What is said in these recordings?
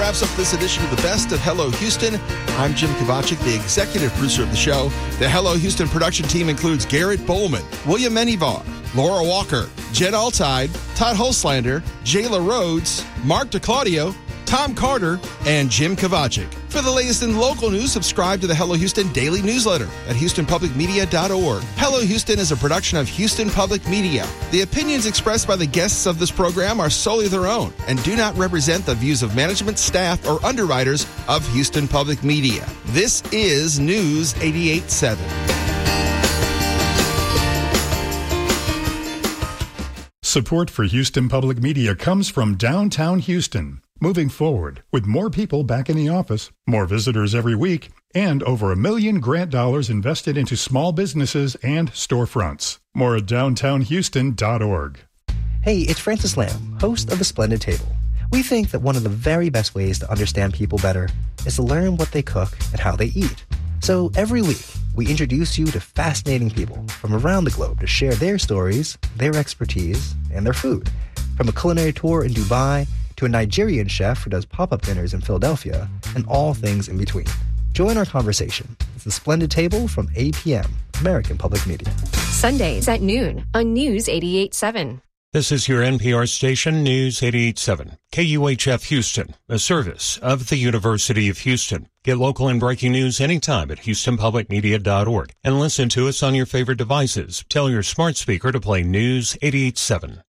wraps up this edition of the Best of Hello Houston. I'm Jim Kovacic, the executive producer of the show. The Hello Houston production team includes Garrett Bowman, William Menivar, Laura Walker, Jed Altide, Todd Holslander, Jayla Rhodes, Mark DeClaudio, Tom Carter, and Jim Kovacic. For the latest in local news, subscribe to the Hello Houston daily newsletter at HoustonPublicMedia.org. Hello Houston is a production of Houston Public Media. The opinions expressed by the guests of this program are solely their own and do not represent the views of management, staff, or underwriters of Houston Public Media. This is News 88.7. Support for Houston Public Media comes from downtown Houston. Moving forward, with more people back in the office, more visitors every week, and over $1 million grant dollars invested into small businesses and storefronts. More at downtownhouston.org. Hey, it's Francis Lamb, host of The Splendid Table. We think that one of the very best ways to understand people better is to learn what they cook and how they eat. So every week, we introduce you to fascinating people from around the globe to share their stories, their expertise, and their food. From a culinary tour in Dubai to a Nigerian chef who does pop-up dinners in Philadelphia, and all things in between. Join our conversation. It's The Splendid Table from 8 p.m., American Public Media. Sundays at noon on News 88.7. This is your NPR station, News 88.7, KUHF Houston, a service of the University of Houston. Get local and breaking news anytime at HoustonPublicMedia.org and listen to us on your favorite devices. Tell your smart speaker to play News 88.7.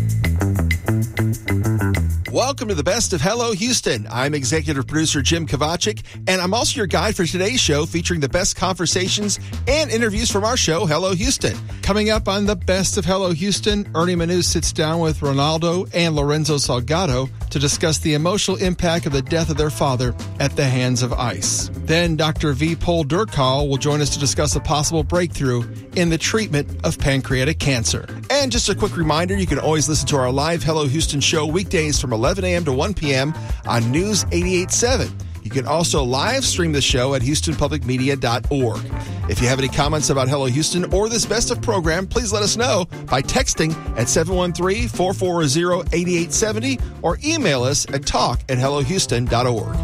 Welcome to the Best of Hello Houston. I'm executive producer Jim Kovacic, and I'm also your guide for today's show featuring the best conversations and interviews from our show, Hello Houston. Coming up on the Best of Hello Houston, Ernie Manu sits down with Ronaldo and Lorenzo Salgado to discuss the emotional impact of the death of their father at the hands of ICE. Then Dr. Vipul Durkal will join us to discuss a possible breakthrough in the treatment of pancreatic cancer. And just a quick reminder, you can always listen to our live Hello Houston show weekdays from 11 a.m. to 1 p.m. on News 88.7. You can also live stream the show at HoustonPublicMedia.org. If you have any comments about Hello Houston or this Best of program, please let us know by texting at 713-440-8870 or email us at talk@hellohouston.org.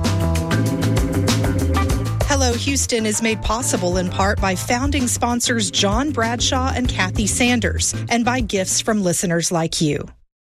Hello Houston is made possible in part by founding sponsors John Bradshaw and Kathy Sanders and by gifts from listeners like you.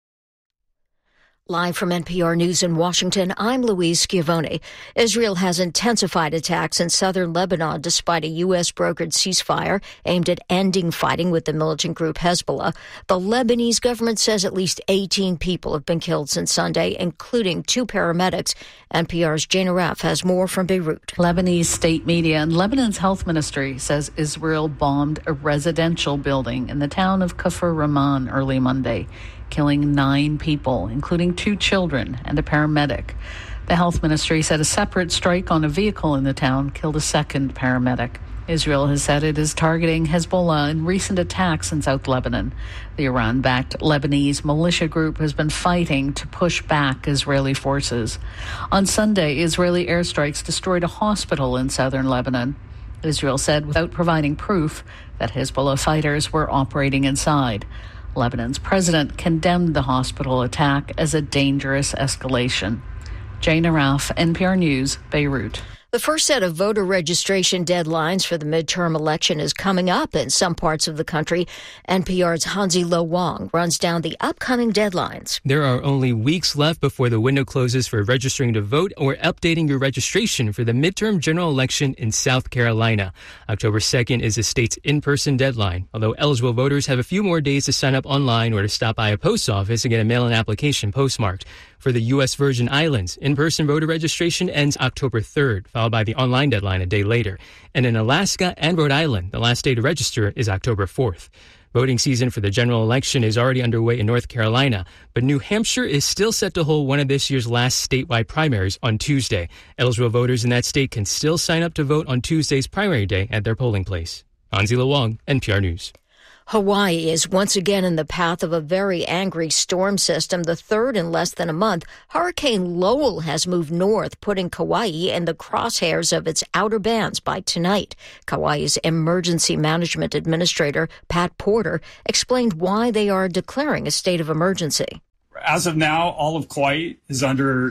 Live from NPR News in Washington, I'm Louise Schiavone. Israel has intensified attacks in southern Lebanon despite a U.S.-brokered ceasefire aimed at ending fighting with the militant group Hezbollah. The Lebanese government says at least 18 people have been killed since Sunday, including 2 paramedics. NPR's Jane Raff has more from Beirut. Lebanese state media and Lebanon's health ministry says Israel bombed a residential building in the town of Kafr Rahman early Monday, killing 9 people, including 2 children and a paramedic. The health ministry said a separate strike on a vehicle in the town killed a second paramedic. Israel has said it is targeting Hezbollah in recent attacks in South Lebanon. The Iran-backed Lebanese militia group has been fighting to push back Israeli forces. On Sunday, Israeli airstrikes destroyed a hospital in southern Lebanon. Israel said without providing proof that Hezbollah fighters were operating inside. Lebanon's president condemned the hospital attack as a dangerous escalation. Jane Araf, NPR News, Beirut. The first set of voter registration deadlines for the midterm election is coming up in some parts of the country. NPR's Hansi Lo Wang runs down the upcoming deadlines. There are only weeks left before the window closes for registering to vote or updating your registration for the midterm general election in South Carolina. October 2nd is the state's in-person deadline, although eligible voters have a few more days to sign up online or to stop by a post office and get a mail-in application postmarked. For the U.S. Virgin Islands, in-person voter registration ends October 3rd, followed by the online deadline a day later. And in Alaska and Rhode Island, the last day to register is October 4th. Voting season for the general election is already underway in North Carolina, but New Hampshire is still set to hold one of this year's last statewide primaries on Tuesday. Eligible voters in that state can still sign up to vote on Tuesday's primary day at their polling place. Hansi Lo Wang, NPR News. Hawaii is once again in the path of a very angry storm system, the third in less than a month. Hurricane Lowell has moved north, putting Kauai in the crosshairs of its outer bands by tonight. Kauai's emergency management administrator, Pat Porter, explained why they are declaring a state of emergency. As of now, all of Kauai is under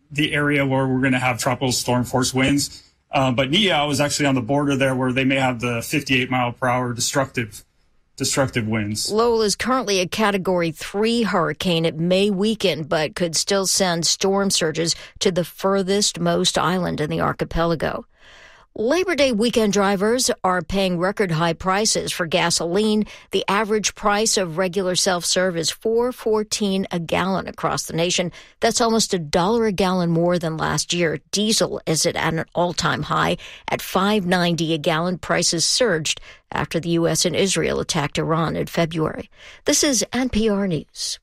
the area where we're going to have tropical storm force winds. But Niihau is actually on the border there where they may have the 58 mile per hour destructive winds. Lowell is currently a Category 3 hurricane. It may weaken, but could still send storm surges to the furthest most island in the archipelago. Labor Day weekend drivers are paying record high prices for gasoline. The average price of regular self-serve is $4.14 a gallon across the nation. That's almost $1 a gallon more than last year. Diesel is at an all-time high at $5.90 a gallon. Prices surged after the U.S. and Israel attacked Iran in February. This is NPR News.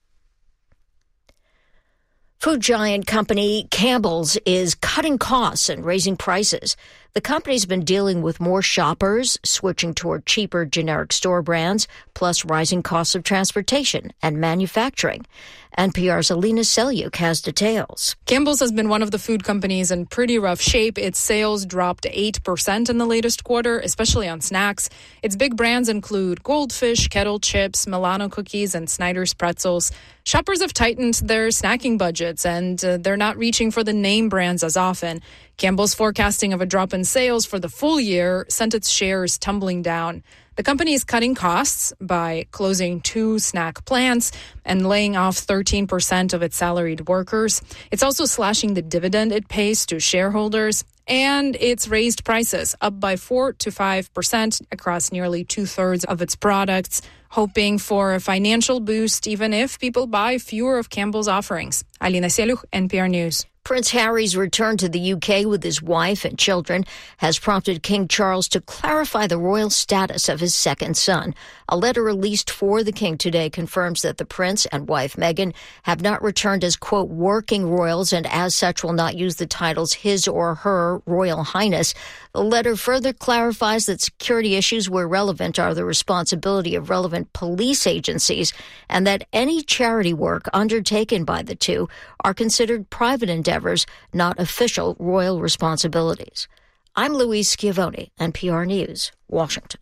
Food giant company Campbell's is cutting costs and raising prices. The company's been dealing with more shoppers switching toward cheaper generic store brands, plus rising costs of transportation and manufacturing. NPR's Alina Selyuk has details. Campbell's has been one of the food companies in pretty rough shape. Its sales dropped 8% in the latest quarter, especially on snacks. Its big brands include Goldfish, Kettle Chips, Milano Cookies, and Snyder's Pretzels. Shoppers have tightened their snacking budgets, and they're not reaching for the name brands as often. Campbell's forecasting of a drop in sales for the full year sent its shares tumbling down. The company is cutting costs by closing 2 snack plants and laying off 13% of its salaried workers. It's also slashing the dividend it pays to shareholders, and it's raised prices up by 4 to 5% across nearly 2/3 of its products, hoping for a financial boost even if people buy fewer of Campbell's offerings. Alina Selyuk, NPR News. Prince Harry's return to the UK with his wife and children has prompted King Charles to clarify the royal status of his second son. A letter released for the king today confirms that the prince and wife Meghan have not returned as, quote, working royals and as such will not use the titles His or Her Royal Highness. The letter further clarifies that security issues where relevant are the responsibility of relevant police agencies and that any charity work undertaken by the two are considered private endeavors, not official royal responsibilities. I'm Louise Schiavone, NPR News, Washington.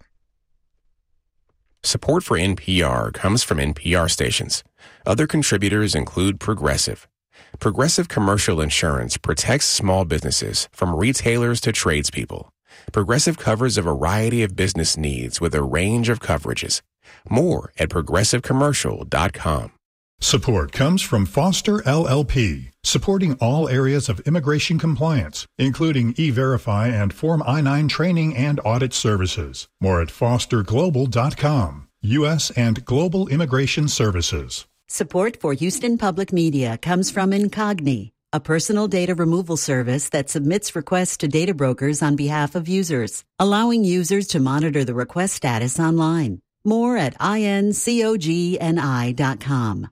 Support for NPR comes from NPR stations. Other contributors include Progressive. Progressive Commercial Insurance protects small businesses from retailers to tradespeople. Progressive covers a variety of business needs with a range of coverages. More at progressivecommercial.com. Support comes from Foster LLP, supporting all areas of immigration compliance, including E-Verify and Form I-9 training and audit services. More at fosterglobal.com. U.S. and Global Immigration Services. Support for Houston Public Media comes from Incogni, a personal data removal service that submits requests to data brokers on behalf of users, allowing users to monitor the request status online. More at incogni.com.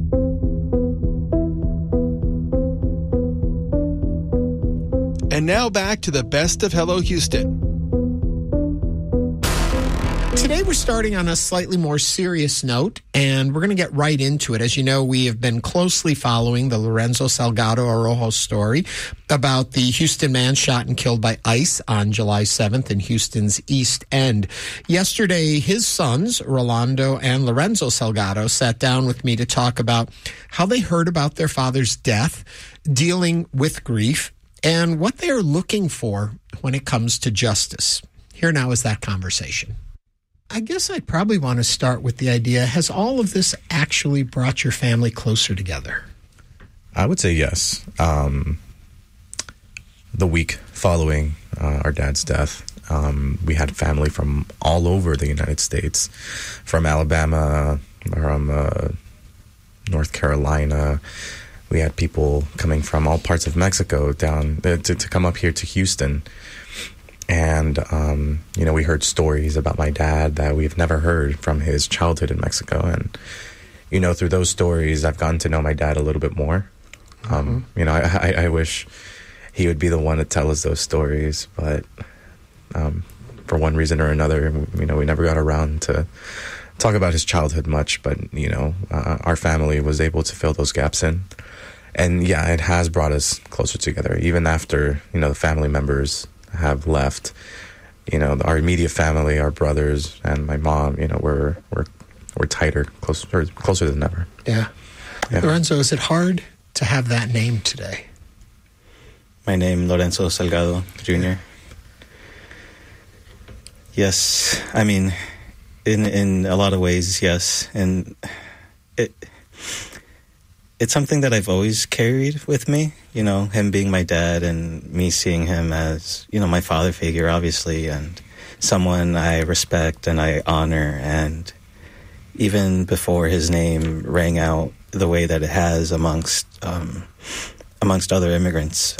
And now back to the best of Hello Houston. Today we're starting on a slightly more serious note, and we're going to get right into it. As you know, we have been closely following the Lorenzo Salgado Araujo story about the Houston man shot and killed by ICE on July 7th in Houston's East End. Yesterday, his sons, Rolando and Lorenzo Salgado, sat down with me to talk about how they heard about their father's death, dealing with grief, and what they are looking for when it comes to justice. Here now is that conversation. I guess I'd probably want to start with the idea, has all of this actually brought your family closer together? I would say yes. The week following our dad's death, we had family from all over the United States, from Alabama, from North Carolina. We had people coming from all parts of Mexico down to come up here to Houston. And, we heard stories about my dad that we've never heard from his childhood in Mexico. And, through those stories, I've gotten to know my dad a little bit more. I wish he would be the one to tell us those stories. But for one reason or another, we never got around to talk about his childhood much. But, our family was able to fill those gaps in. And, yeah, it has brought us closer together, even after, the family members have left. Our immediate family, our brothers and my mom, we're tighter, closer than ever. Yeah. Lorenzo, is it hard to have that name today? my name, Lorenzo Salgado Jr. Yes, I mean, in a lot of ways, yes. And it's something that I've always carried with me, you know, him being my dad and me seeing him as, you know, my father figure, obviously, and someone I respect and I honor. And even before his name rang out the way that it has amongst other immigrants,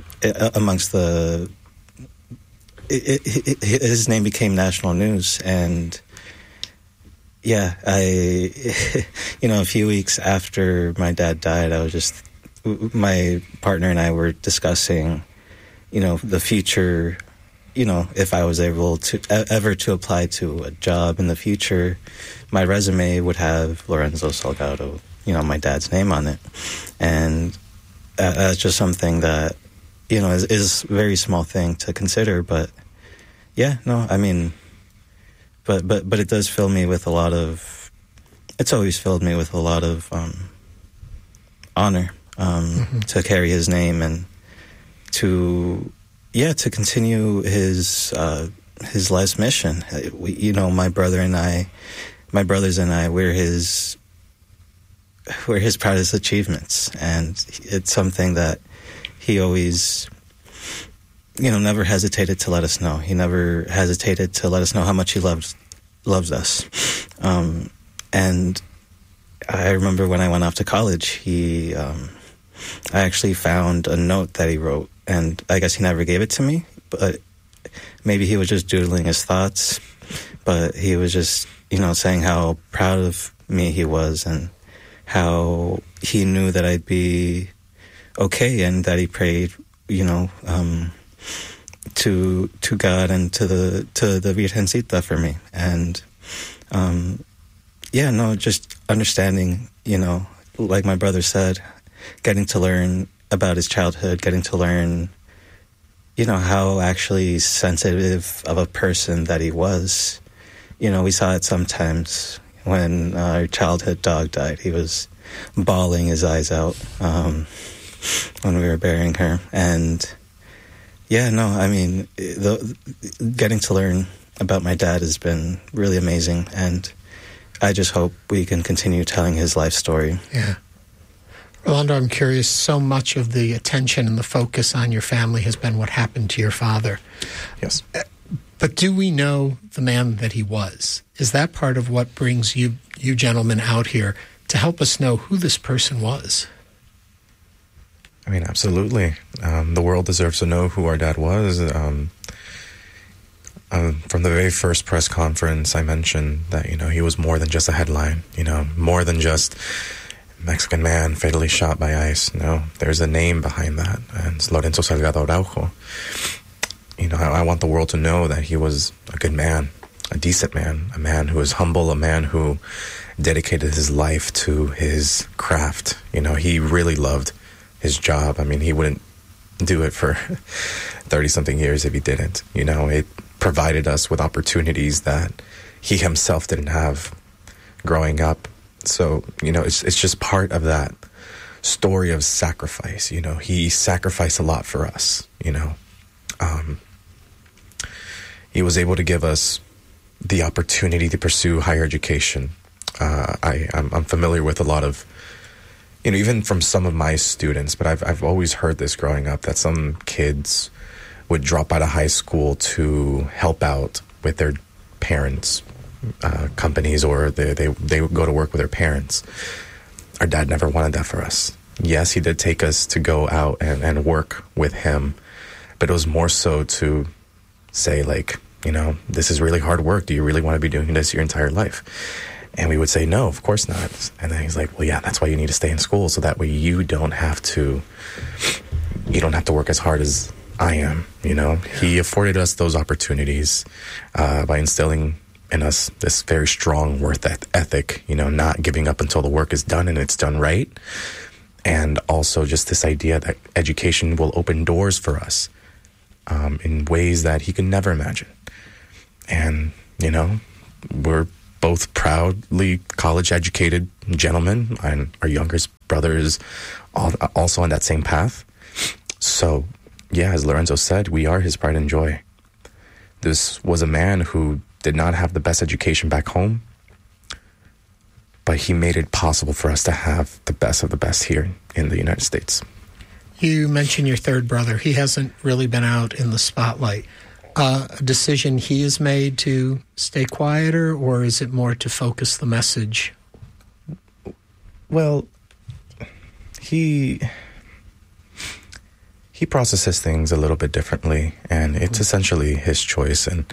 his name became national news. And yeah, you know, a few weeks after my dad died, my partner and I were discussing, you know, the future, you know, if I was able to ever to apply to a job in the future, my resume would have Lorenzo Salgado, you know, my dad's name on it. And that's just something that, you know, is a very small thing to consider. But yeah, no, I mean, but it does fill me with it's always filled me with a lot of honor to carry his name and to continue his life's mission. You know, my brothers and I, we're his proudest achievements, and it's something that he always, you know, never hesitated to let us know. He never hesitated to let us know how much he loves us. And I remember when I went off to college, I actually found a note that he wrote, and I guess he never gave it to me, but maybe he was just doodling his thoughts, but he was just, you know, saying how proud of me he was and how he knew that I'd be okay, and that he prayed, you know, to God and to the Virgencita for me. And just understanding, you know, like my brother said, getting to learn about his childhood, getting to learn, you know, how actually sensitive of a person that he was. You know, we saw it sometimes when our childhood dog died. He was bawling his eyes out when we were burying her. And yeah, no, I mean, getting to learn about my dad has been really amazing, and I just hope we can continue telling his life story. Yeah. Rolando, I'm curious, so much of the attention and the focus on your family has been what happened to your father. Yes. But do we know the man that he was? Is that part of what brings you gentlemen out here, to help us know who this person was? I mean, absolutely. The world deserves to know who our dad was. From the very first press conference, I mentioned that, you know, he was more than just a headline, you know, more than just Mexican man fatally shot by ICE. No, there's a name behind that, and it's Lorenzo Salgado Araujo. You know, I want the world to know that he was a good man, a decent man, a man who was humble, a man who dedicated his life to his craft. You know, he really loved his job. I mean, he wouldn't do it for 30-something years if he didn't. You know, it provided us with opportunities that he himself didn't have growing up. So, you know, it's just part of that story of sacrifice. You know, he sacrificed a lot for us, you know. He was able to give us the opportunity to pursue higher education. I'm familiar with a lot of, you know, even from some of my students, but I've always heard this growing up, that some kids would drop out of high school to help out with their parents' companies, or they would go to work with their parents. Our dad never wanted that for us. Yes, he did take us to go out and work with him, but it was more so to say, like, you know, this is really hard work. Do you really want to be doing this your entire life? And we would say, no, of course not. And then he's like, well, yeah, that's why you need to stay in school, so that way you don't have to work as hard as I am, you know. Yeah. He afforded us those opportunities by instilling in us this very strong work ethic, you know, not giving up until the work is done and it's done right. And also just this idea that education will open doors for us in ways that he could never imagine. And, you know, we're both proudly college-educated gentlemen, and our youngest brother is also on that same path. So, yeah, as Lorenzo said, we are his pride and joy. This was a man who did not have the best education back home, but he made it possible for us to have the best of the best here in the United States. You mentioned your third brother. He hasn't really been out in the spotlight. A decision he has made to stay quieter, or is it more to focus the message? Well, he processes things a little bit differently, and it's essentially his choice, and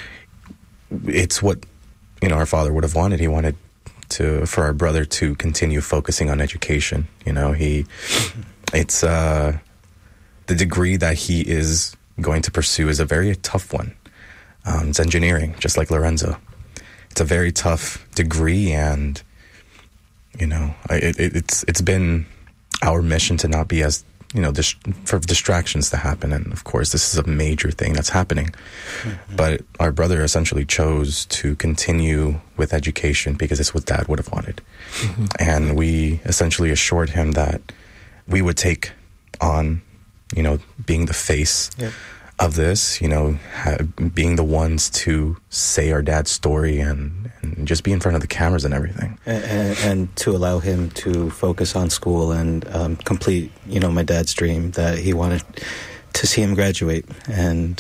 it's what, you know, our father would have wanted. He wanted for our brother to continue focusing on education. You know, it's the degree that he is going to pursue is a very tough one. It's engineering, just like Lorenzo. It's a very tough degree, and you know, it's been our mission to not be as, you know, for distractions to happen. And of course, this is a major thing that's happening. Mm-hmm. But our brother essentially chose to continue with education because it's what Dad would have wanted. Mm-hmm. And we essentially assured him that we would take on, you know, being the face of this, you know, being the ones to say our dad's story and just be in front of the cameras and everything. And to allow him to focus on school and complete, you know, my dad's dream that he wanted to see him graduate. And,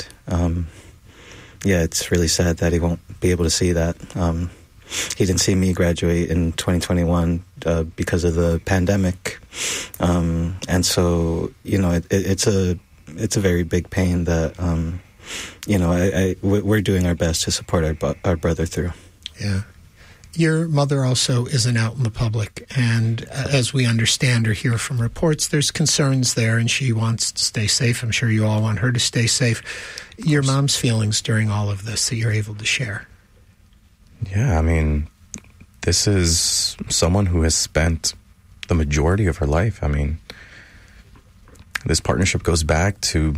yeah, it's really sad that he won't be able to see that. He didn't see me graduate in 2021 because of the pandemic. And so, you know, it's a very big pain that, you know, we're doing our best to support our brother through. Yeah. Your mother also isn't out in the public, and as we understand or hear from reports, there's concerns there, and she wants to stay safe. I'm sure you all want her to stay safe. Your mom's feelings during all of this that you're able to share? Yeah, I mean, this is someone who has spent the majority of her life. I mean, this partnership goes back to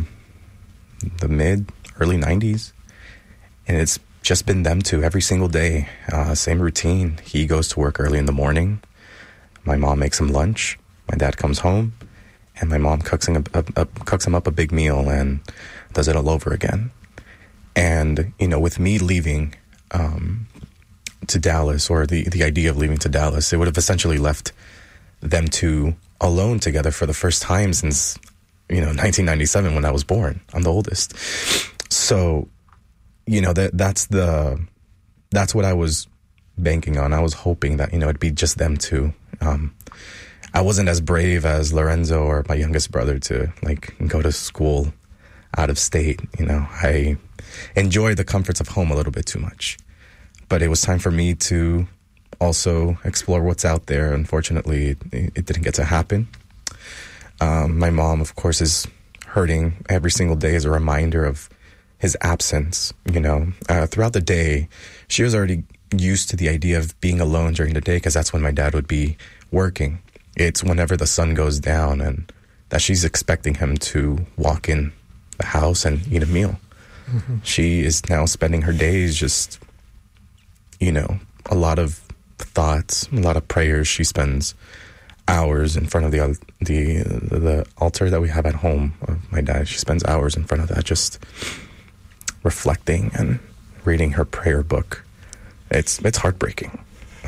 the early 90s, and it's just been them two every single day. Same routine. He goes to work early in the morning. My mom makes him lunch. My dad comes home, and my mom cooks him up a big meal and does it all over again. And, you know, with me leaving to Dallas, or the idea of leaving to Dallas, it would have essentially left them two alone together for the first time since, you know, 1997 when I was born. I'm the oldest. So, you know, that's what I was banking on. I was hoping that, you know, it'd be just them two. I wasn't as brave as Lorenzo or my youngest brother to, like, go to school out of state. You know, I enjoy the comforts of home a little bit too much. But it was time for me to also explore what's out there. Unfortunately, it didn't get to happen. My mom, of course, is hurting every single day as a reminder of his absence. You know, throughout the day, she was already used to the idea of being alone during the day because that's when my dad would be working. It's whenever the sun goes down and that she's expecting him to walk in the house and eat a meal. Mm-hmm. She is now spending her days just, you know, a lot of thoughts, a lot of prayers. She spends hours in front of the altar that we have at home of my dad. She spends hours in front of that just reflecting and reading her prayer book. It's heartbreaking,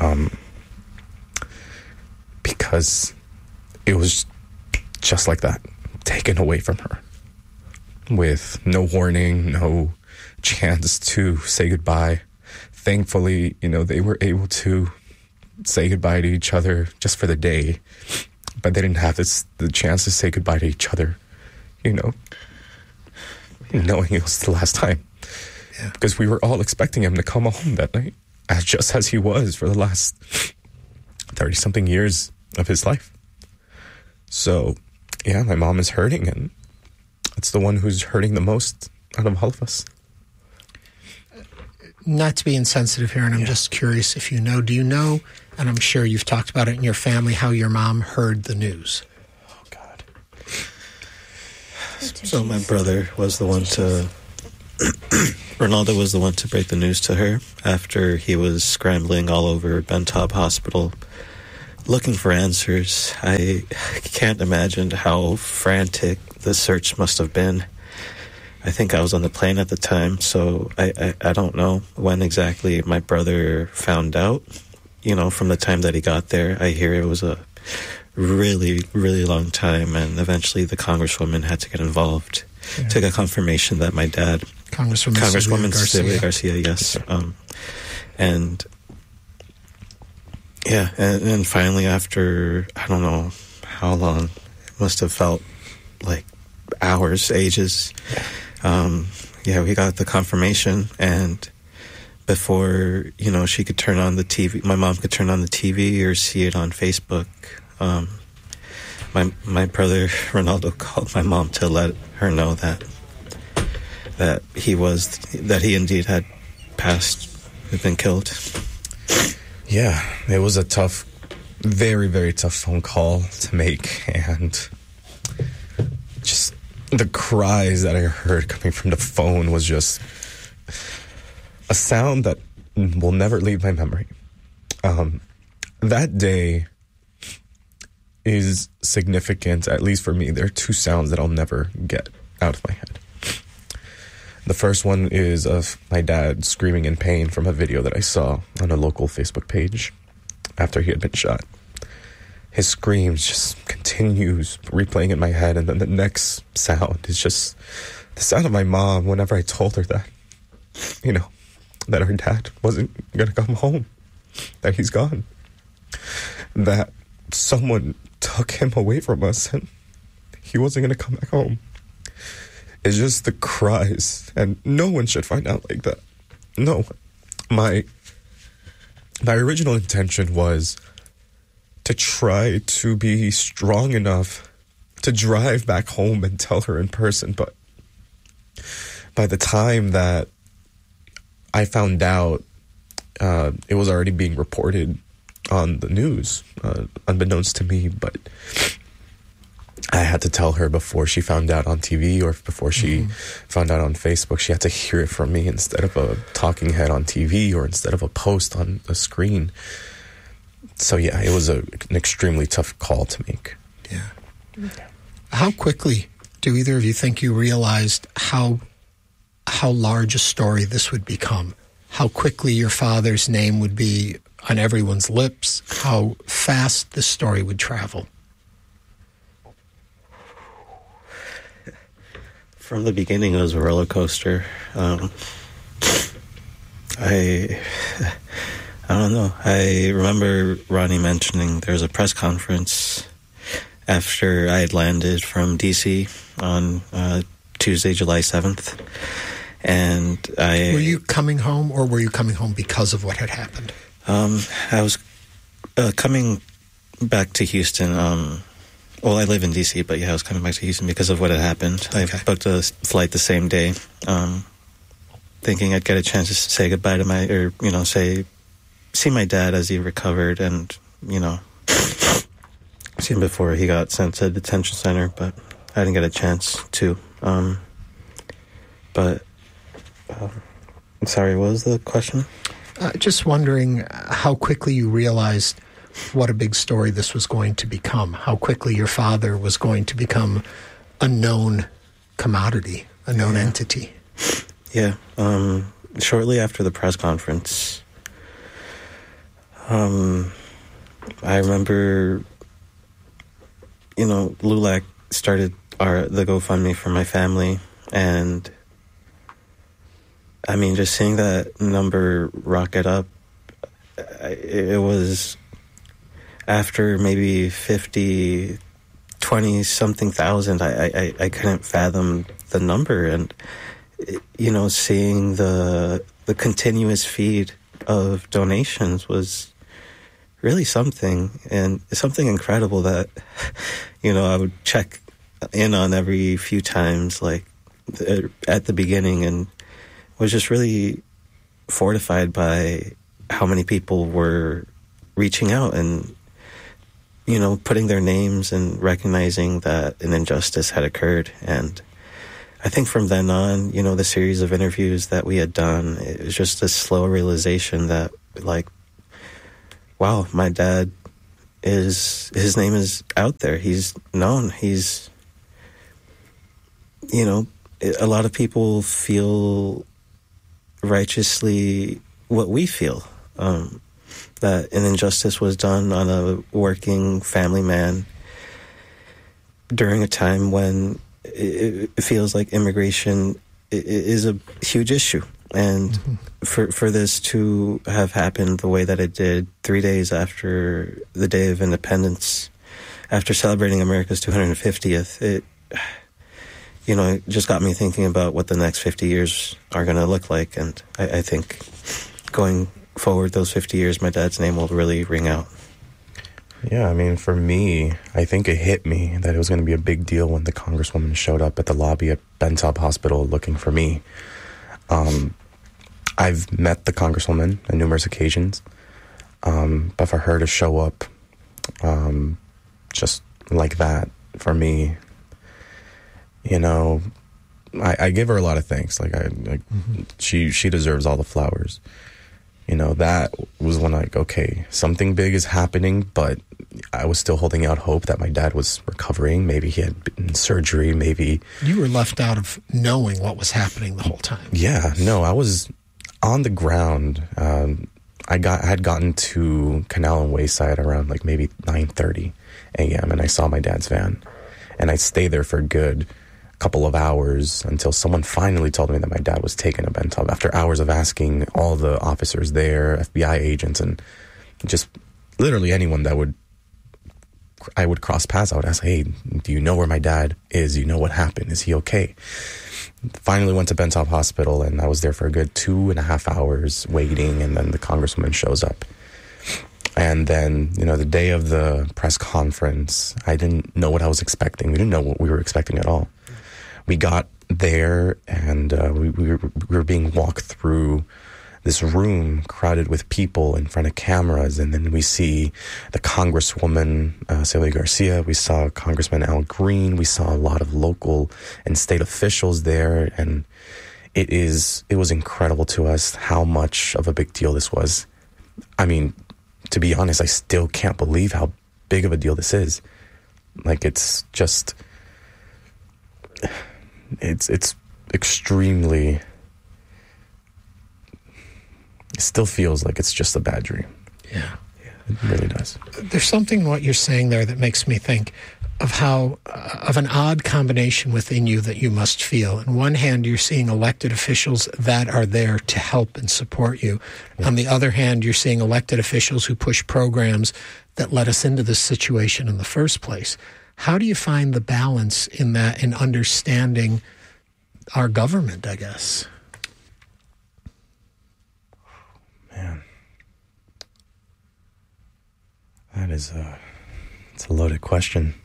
because it was just like that, taken away from her with no warning, no chance to say goodbye. Thankfully, you know, they were able to say goodbye to each other just for the day, but they didn't have the chance to say goodbye to each other, you know, knowing it was the last time. Yeah. Because we were all expecting him to come home that night, just as he was for the last 30-something years of his life. So, yeah, my mom is hurting, and it's the one who's hurting the most out of all of us. Not to be insensitive here, and I'm just curious if you know, do you know, and I'm sure you've talked about it in your family, how your mom heard the news? Oh, God. So my brother was the one to... Ronaldo was the one to break the news to her after he was scrambling all over Ben Taub Hospital looking for answers. I can't imagine how frantic the search must have been. I think I was on the plane at the time, so I don't know when exactly my brother found out. You know, from the time that he got there, I hear it was a really, really long time, and eventually the Congresswoman had to get involved to get confirmation that my dad... Congresswoman Sylvia Garcia, yes. And finally after, I don't know how long, it must have felt like hours, ages. We got the confirmation, and before, she could turn on the TV, my mom could turn on the TV or see it on Facebook, my brother Ronaldo called my mom to let her know that he indeed had passed, had been killed. Yeah, it was a tough, very, very tough phone call to make, and just the cries that I heard coming from the phone was just a sound that will never leave my memory. That day is significant, at least for me. There are two sounds that I'll never get out of my head. The first one is of my dad screaming in pain from a video that I saw on a local Facebook page after he had been shot. His screams just continues replaying in my head, and then the next sound is just the sound of my mom whenever I told her that, that her dad wasn't going to come home, that he's gone, that someone took him away from us and he wasn't going to come back home. It's just the cries, and no one should find out like that. No. My original intention was to try to be strong enough to drive back home and tell her in person, but by the time that I found out, it was already being reported on the news, unbeknownst to me, but I had to tell her before she found out on TV or before she found out on Facebook. She had to hear it from me instead of a talking head on TV or instead of a post on a screen. So yeah, it was an extremely tough call to make. Yeah. How quickly do either of you think you realized how large a story this would become? How quickly your father's name would be on everyone's lips? How fast this story would travel? From the beginning, it was a roller coaster. I don't know. I remember Ronnie mentioning there was a press conference after I had landed from D.C. on Tuesday, July 7th. And were you coming home, or were you coming home because of what had happened? I was coming back to Houston. Well, I live in D.C., but I was coming back to Houston because of what had happened. Okay. I booked a flight the same day, thinking I'd get a chance to say goodbye to see my dad as he recovered and, see him before he got sent to the detention center, but I didn't get a chance to. I'm sorry, what was the question? Just wondering how quickly you realized what a big story this was going to become, how quickly your father was going to become a known commodity, a known entity. Yeah. Shortly after the press conference, I remember, LULAC started the GoFundMe for my family, and I mean, just seeing that number rocket up, it was after maybe 20 something thousand, I couldn't fathom the number. And, seeing the continuous feed of donations was really something, and something incredible that, I would check in on every few times, like at the beginning, and was just really fortified by how many people were reaching out and, putting their names and recognizing that an injustice had occurred. And I think from then on, the series of interviews that we had done, it was just a slow realization that, wow, my dad his name is out there. He's known. He's a lot of people feel righteously what we feel, that an injustice was done on a working family man during a time when it feels like immigration is a huge issue. And for this to have happened the way that it did 3 days after the Day of Independence, after celebrating America's 250th, it just got me thinking about what the next 50 years are going to look like. And I think going forward those 50 years, my dad's name will really ring out. Yeah, I mean, for me, I think it hit me that it was going to be a big deal when the Congresswoman showed up at the lobby at Bentop Hospital looking for me. I've met the Congresswoman on numerous occasions, but for her to show up just like that, for me, I give her a lot of thanks. She deserves all the flowers. That was when okay, something big is happening, but I was still holding out hope that my dad was recovering. Maybe he had been in surgery, maybe. You were left out of knowing what was happening the whole time. Yeah, no, I was on the ground. I had gotten to Canal and Wayside around maybe 9:30 a.m. and I saw my dad's van, and I stayed there for a good couple of hours until someone finally told me that my dad was taken to Bentop after hours of asking all the officers there, FBI agents, and just literally anyone that I would cross paths. I would ask, hey, do you know where my dad is? Do you know what happened? Is he okay? Finally went to Bentop Hospital, and I was there for a good 2.5 hours waiting, and then the Congresswoman shows up. And then, the day of the press conference, I didn't know what I was expecting. We didn't know what we were expecting at all. We got there, and we were being walked through this room crowded with people in front of cameras, and then we see the Congresswoman, Celia Garcia, we saw Congressman Al Green, we saw a lot of local and state officials there, and it was incredible to us how much of a big deal this was. I mean, to be honest, I still can't believe how big of a deal this is. It's just... It's extremely... It still feels like it's just a bad dream. Yeah. It really does. There's something in what you're saying there that makes me think of how, of an odd combination within you that you must feel. On one hand, you're seeing elected officials that are there to help and support you. Yeah. On the other hand, you're seeing elected officials who push programs that led us into this situation in the first place. How do you find the balance in that, in understanding our government, I guess? Man, that is it's a loaded question.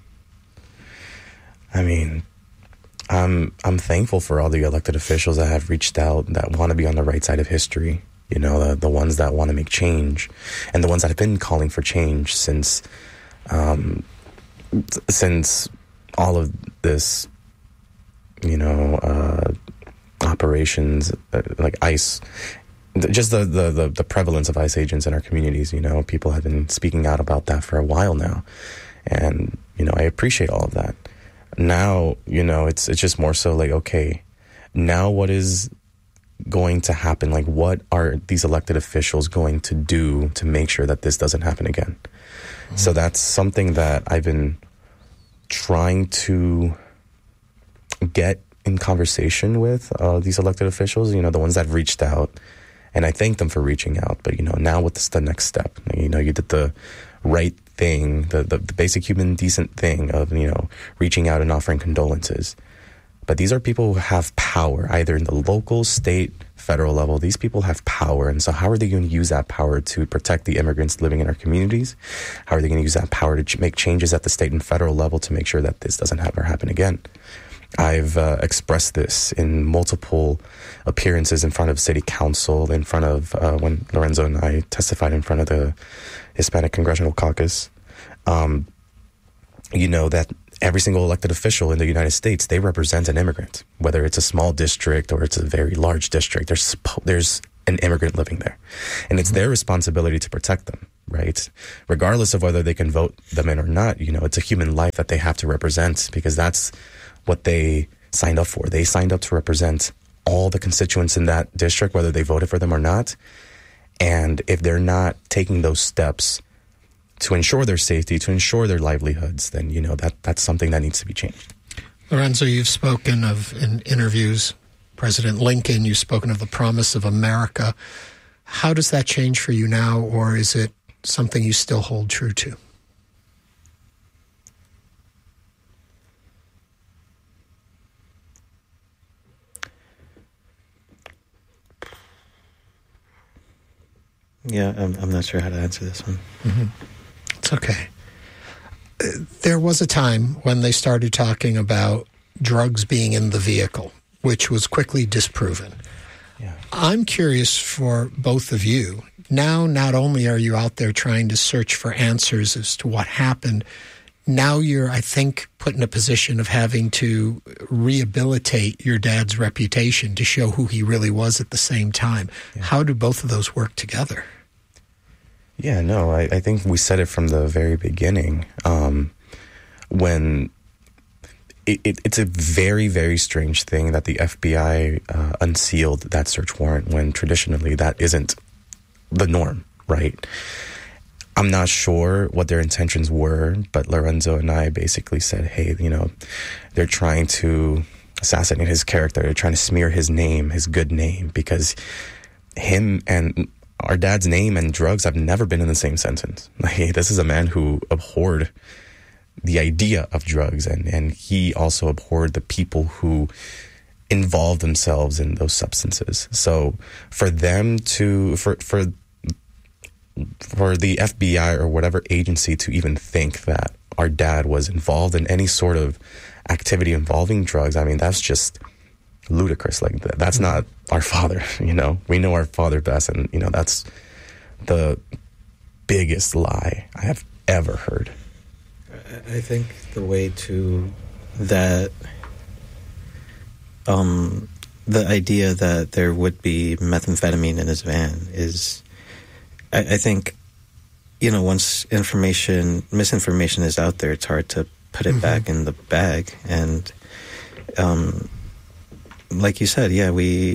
I mean, I'm thankful for all the elected officials that have reached out, that want to be on the right side of history. The ones that want to make change, and the ones that have been calling for change since all of this, operations like ICE, just the prevalence of ICE agents in our communities. People have been speaking out about that for a while now, and I appreciate all of that. Now, it's just more so okay, now what is going to happen? What are these elected officials going to do to make sure that this doesn't happen again? Mm-hmm. So that's something that I've been trying to get in conversation with these elected officials, the ones that have reached out, and I thank them for reaching out. But now what's the next step? You did the right thing, the basic human decent thing of reaching out and offering condolences. But these are people who have power, either in the local, state, federal level. These people have power, and so how are they going to use that power to protect the immigrants living in our communities? How are they going to use that power to make changes at the state and federal level to make sure that this doesn't ever happen again? I've expressed this in multiple appearances in front of city council, in front of when Lorenzo and I testified in front of the Hispanic Congressional Caucus. That every single elected official in the United States, they represent an immigrant, whether it's a small district or it's a very large district. There's an immigrant living there, and it's their responsibility to protect them, right? Regardless of whether they can vote them in or not, it's a human life that they have to represent, because that's what they signed up for. They signed up to represent all the constituents in that district, whether they voted for them or not. And if they're not taking those steps to ensure their safety, to ensure their livelihoods, then, that's something that needs to be changed. Lorenzo, you've spoken of, in interviews, President Lincoln, you've spoken of the promise of America. How does that change for you now, or is it something you still hold true to? Yeah, I'm not sure how to answer this one. Mm-hmm. It's okay. There was a time when they started talking about drugs being in the vehicle, which was quickly disproven. Yeah. I'm curious for both of you. Now, not only are you out there trying to search for answers as to what happened, now you're, I think, put in a position of having to rehabilitate your dad's reputation to show who he really was at the same time. Yeah. How do both of those work together? Yeah, no, I think we said it from the very beginning. When it's a very, very strange thing that the FBI unsealed that search warrant when traditionally that isn't the norm, right? I'm not sure what their intentions were, but Lorenzo and I basically said, hey, they're trying to assassinate his character. They're trying to smear his name, his good name, because him and our dad's name and drugs have never been in the same sentence. Like, this is a man who abhorred the idea of drugs, and he also abhorred the people who involve themselves in those substances. So for them to, for the FBI or whatever agency to even think that our dad was involved in any sort of activity involving drugs, I mean, that's just ludicrous. Like, that's not our father, We know our father best, and, that's the biggest lie I have ever heard. I think the way to that, the idea that there would be methamphetamine in his van is, I think, once misinformation is out there, it's hard to put it back in the bag. And, like you said, yeah, we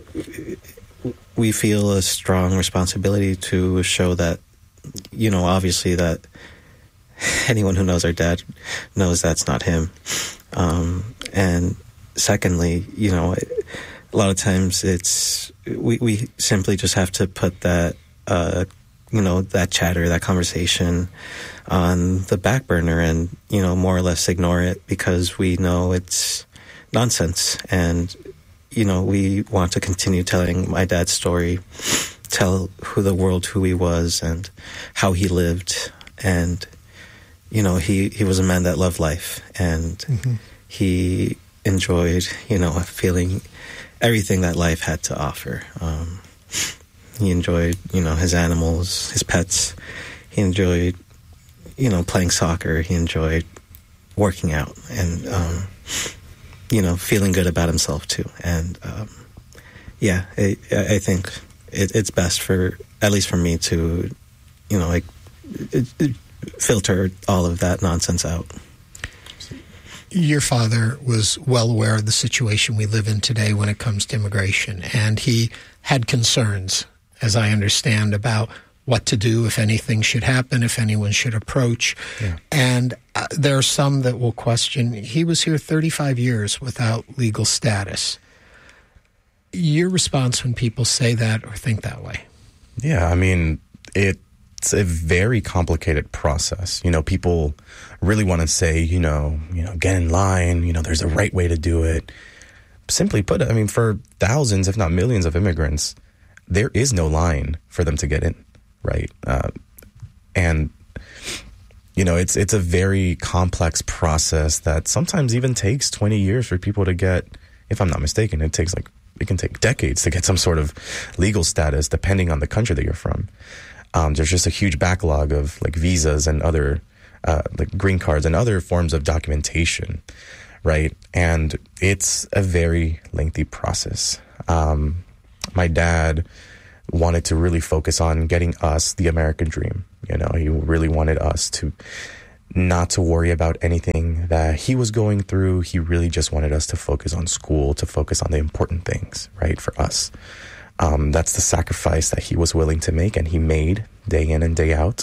feel a strong responsibility to show that, obviously that anyone who knows our dad knows that's not him. And secondly, a lot of times we simply just have to put that, that chatter, that conversation on the back burner and, more or less ignore it because we know it's nonsense. And, we want to continue telling my dad's story, tell the world who he was and how he lived. And, he was a man that loved life, and he enjoyed, feeling everything that life had to offer. He enjoyed, his animals, his pets. He enjoyed, playing soccer. He enjoyed working out and, feeling good about himself too. And, I think it's best for, at least for me, to, filter all of that nonsense out. Your father was well aware of the situation we live in today when it comes to immigration, and he had concerns, as I understand, about what to do if anything should happen, if anyone should approach. Yeah. And there are some that will question, he was here 35 years without legal status. Your response when people say that or think that way? Yeah, I mean, it's a very complicated process. People really want to say, get in line, there's a right way to do it. Simply put, I mean, for thousands, if not millions of immigrants, there is no line for them to get in, right? And, it's a very complex process that sometimes even takes 20 years for people to get, if I'm not mistaken, it can take decades to get some sort of legal status depending on the country that you're from. There's just a huge backlog of visas and other green cards and other forms of documentation, right? And it's a very lengthy process. My dad wanted to really focus on getting us the American dream. He really wanted us to not to worry about anything that he was going through. He really just wanted us to focus on school, to focus on the important things, right, for us. That's the sacrifice that he was willing to make, and he made day in and day out.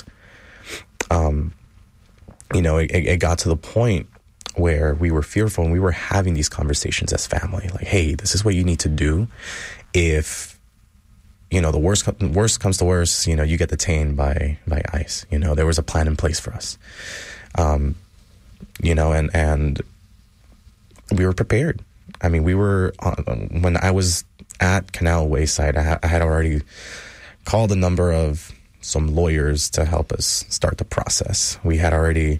It got to the point where we were fearful, and we were having these conversations as family. Like, hey, this is what you need to do. If, the worst comes to worst, you get detained by ICE. There was a plan in place for us. And we were prepared. I mean, we were, when I was at Canal Wayside, I had already called a number of some lawyers to help us start the process. We had already,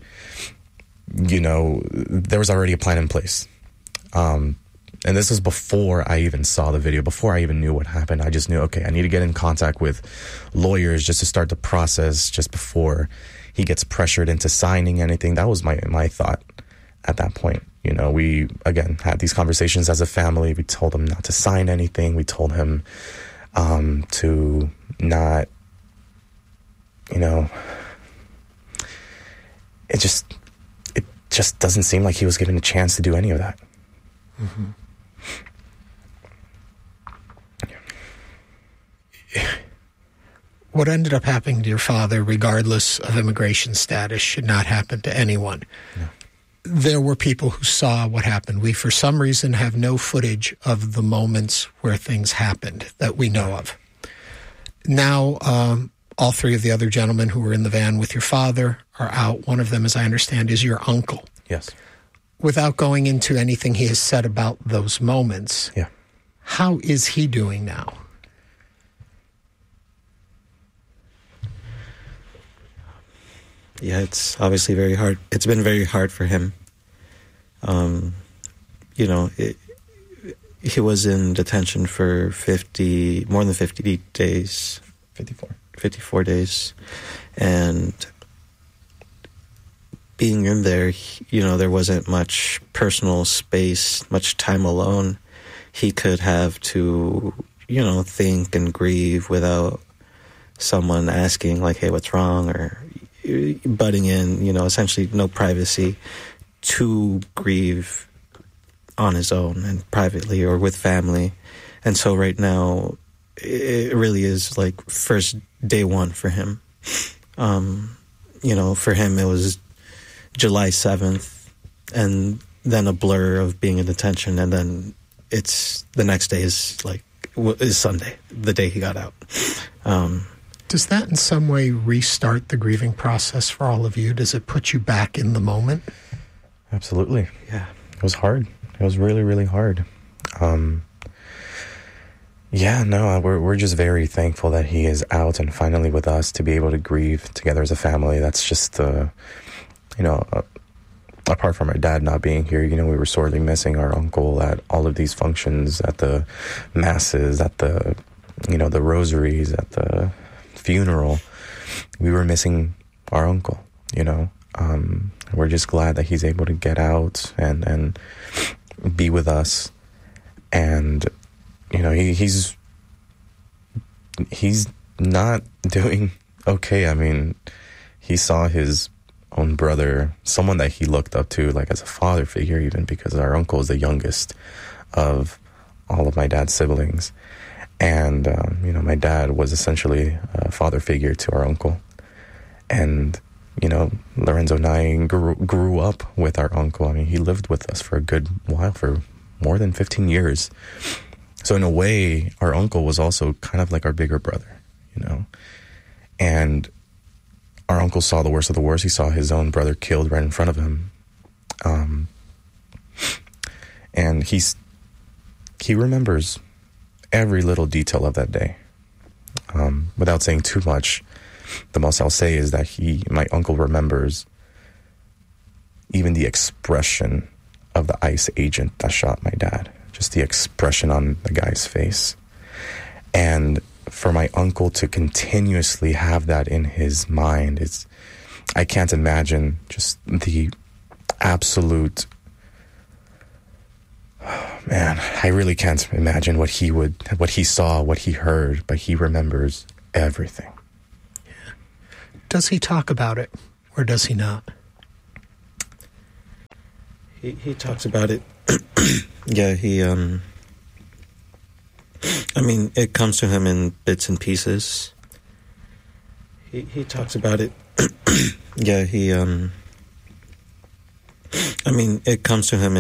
there was already a plan in place. And this was before I even saw the video, before I even knew what happened. I just knew, okay, I need to get in contact with lawyers just to start the process just before he gets pressured into signing anything. That was my thought at that point. We, again, had these conversations as a family. We told him not to sign anything. We told him to not, it just doesn't seem like he was given a chance to do any of that. Mm-hmm. What ended up happening to your father, regardless of immigration status, should not happen to anyone. No. There were people who saw what happened. We, for some reason, have no footage of the moments where things happened that we know of. Now, all three of the other gentlemen who were in the van with your father are out. One of them, as I understand, is your uncle. Yes. Without going into anything he has said about those moments, yeah. How is he doing now? Yeah, it's obviously very hard. It's been very hard for him. He was in detention for more than 50 days. 54 days. And being in there, there wasn't much personal space, much time alone. He could have to, think and grieve without someone asking, like, hey, what's wrong? Or butting in, essentially no privacy to grieve on his own and privately or with family. And so right now, it really is like first day one for him. For him, it was July 7th and then a blur of being in detention. And then it's the next day is Sunday, the day he got out. Does that in some way restart the grieving process for all of you? Does it put you back in the moment? Absolutely. Yeah. It was hard. It was really, really hard. We're just very thankful that he is out and finally with us to be able to grieve together as a family. That's just, apart from our dad not being here, we were sorely missing our uncle at all of these functions, at the masses, at the rosaries, at the funeral. We were missing our uncle, We're just glad that he's able to get out and be with us. And, he's not doing okay. I mean, he saw his own brother, someone that he looked up to, like as a father figure, even because our uncle is the youngest of all of my dad's siblings. And, my dad was essentially a father figure to our uncle. And, Lorenzo and I grew up with our uncle. I mean, he lived with us for a good while, for more than 15 years. So in a way, our uncle was also kind of like our bigger brother, And our uncle saw the worst of the worst. He saw his own brother killed right in front of him. And he remembers every little detail of that day. Without saying too much, the most I'll say is that my uncle remembers even the expression of the ICE agent that shot my dad. Just the expression on the guy's face. And for my uncle to continuously have that in his mind, I can't imagine just the absolute... Man, I really can't imagine what he saw, what he heard, but he remembers everything. Yeah. Does he talk about it, or does he not? He talks about it. Yeah, I mean, it comes to him in bits and pieces. He talks about it. Yeah, I mean, it comes to him